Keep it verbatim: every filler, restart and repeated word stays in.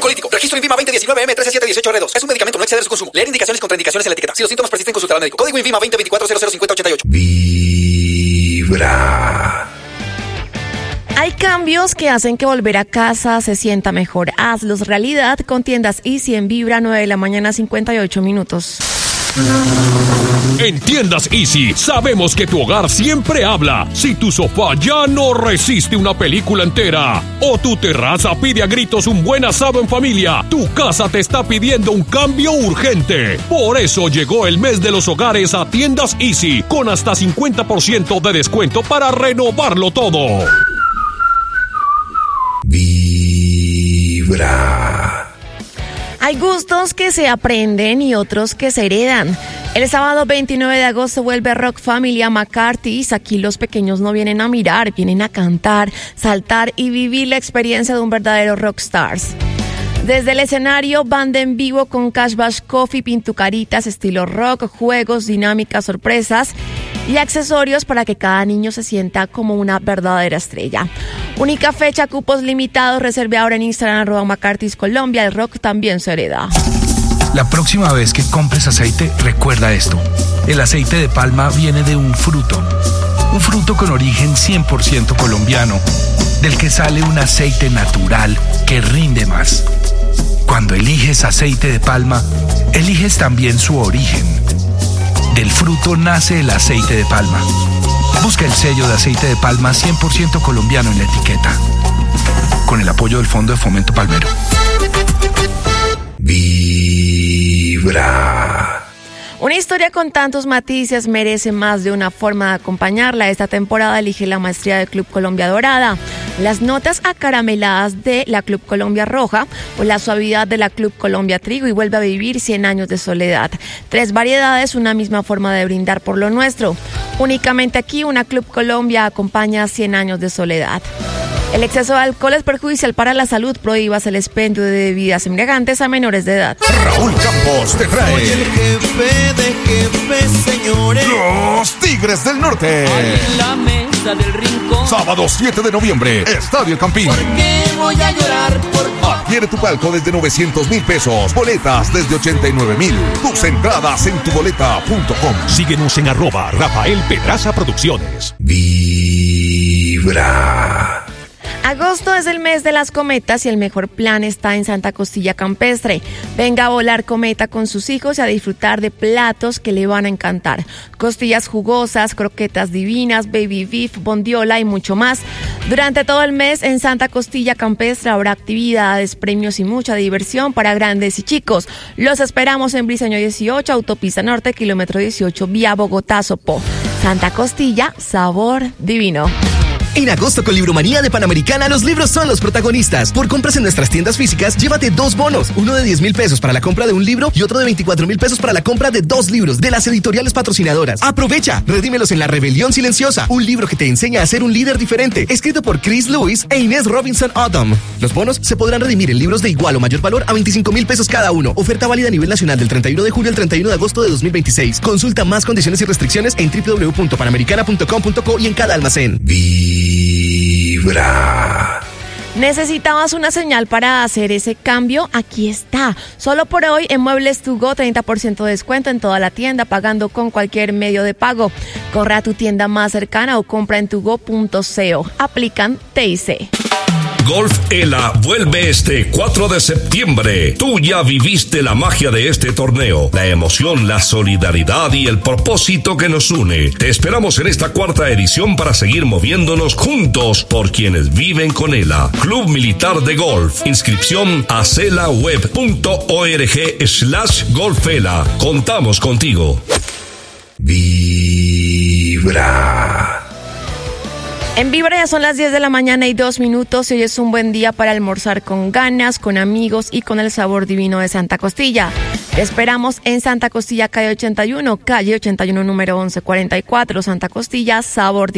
oncolítico. Registro INVIMA veinte diecinueve M trece siete dieciocho R dos. Es un medicamento, no exceder su consumo. Leer indicaciones y contraindicaciones en la etiqueta. Si los síntomas persisten, consultar al médico. Código INVIMA veinte veinticuatro cero cero cincuenta ochenta y ocho. Vibra. Hay cambios que hacen que volver a casa se sienta mejor. Hazlos realidad con Tiendas Easy en Vibra, nueve de la mañana, cincuenta y ocho minutos. En Tiendas Easy sabemos que tu hogar siempre habla. Si tu sofá ya no resiste una película entera o tu terraza pide a gritos un buen asado en familia, tu casa te está pidiendo un cambio urgente. Por eso llegó el mes de los hogares a Tiendas Easy con hasta cincuenta por ciento de descuento para renovarlo todo. Vibra. Hay gustos que se aprenden y otros que se heredan. El sábado veintinueve de agosto vuelve Rock Familia McCarthy's. Aquí los pequeños no vienen a mirar, vienen a cantar, saltar y vivir la experiencia de un verdadero rockstars. Desde el escenario, banda en vivo con Cash Bash Coffee, pintucaritas, estilo rock, juegos, dinámicas, sorpresas y accesorios para que cada niño se sienta como una verdadera estrella. Única fecha, cupos limitados. Reserve ahora en Instagram, arroba McCarthy's Colombia. El rock también se hereda. La próxima vez que compres aceite, recuerda esto. El aceite de palma viene de un fruto. Un fruto con origen cien por ciento colombiano, del que sale un aceite natural que rinde más. Cuando eliges aceite de palma, eliges también su origen. Del fruto nace el aceite de palma. Busca el sello de aceite de palma cien por ciento colombiano en la etiqueta. Con el apoyo del Fondo de Fomento Palmero. Vibra. Una historia con tantos matices merece más de una forma de acompañarla. Esta temporada elige la maestría del Club Colombia Dorada, las notas acarameladas de la Club Colombia Roja o la suavidad de la Club Colombia Trigo, y vuelve a vivir cien años de soledad. Tres variedades, una misma forma de brindar por lo nuestro. Únicamente aquí una Club Colombia acompaña cien años de soledad. El exceso de alcohol es perjudicial para la salud. Prohíbas el expendio de bebidas embriagantes a menores de edad. Raúl Campos te trae Soy el jefe de jefes, señores. Los Tigres del Norte. Ahí en la mesa del rincón. Sábado siete de noviembre, Estadio El Campín. ¿Por qué voy a llorar por ti? Adquiere tu palco desde novecientos mil pesos. Boletas desde ochenta y nueve mil. Tus entradas en tuboleta punto com. Síguenos en arroba Rafael Pedraza Producciones. Vibra. Agosto es el mes de las cometas y el mejor plan está en Santa Costilla Campestre. Venga a volar cometa con sus hijos y a disfrutar de platos que le van a encantar. Costillas jugosas, croquetas divinas, baby beef, bondiola y mucho más. Durante todo el mes en Santa Costilla Campestre habrá actividades, premios y mucha diversión para grandes y chicos. Los esperamos en Briceño dieciocho, Autopista Norte, kilómetro dieciocho, vía Bogotá, Sopó. Santa Costilla, sabor divino. En agosto con Libromanía de Panamericana, los libros son los protagonistas. Por compras en nuestras tiendas físicas, llévate dos bonos. Uno de diez mil pesos para la compra de un libro y otro de veinticuatro mil pesos para la compra de dos libros de las editoriales patrocinadoras. ¡Aprovecha! Redímelos en La Rebelión Silenciosa, un libro que te enseña a ser un líder diferente, escrito por Chris Lewis e Inés Robinson Autumn. Los bonos se podrán redimir en libros de igual o mayor valor a veinticinco mil pesos cada uno. Oferta válida a nivel nacional del treinta y uno de julio al treinta y uno de agosto de dos mil veintiséis. Consulta más condiciones y restricciones en doble u doble u doble u punto panamericana punto com punto co y en cada almacén. Vibra. ¿Necesitabas una señal para hacer ese cambio? Aquí está. Solo por hoy en Muebles To Go, treinta por ciento de descuento en toda la tienda, pagando con cualquier medio de pago. Corre a tu tienda más cercana o compra en tugo punto co. Aplican T I C. Golf Ela vuelve este cuatro de septiembre. Tú ya viviste la magia de este torneo, la emoción, la solidaridad y el propósito que nos une. Te esperamos en esta cuarta edición para seguir moviéndonos juntos por quienes viven con Ela. Club Militar de Golf. Inscripción a celaweb punto org slash golfela. Contamos contigo. Vibra. En Vibra ya son las diez de la mañana y dos minutos y hoy es un buen día para almorzar con ganas, con amigos y con el sabor divino de Santa Costilla. Te esperamos en Santa Costilla, calle ochenta y uno, calle ochenta y uno, número once cuarenta y cuatro. Santa Costilla, sabor divino.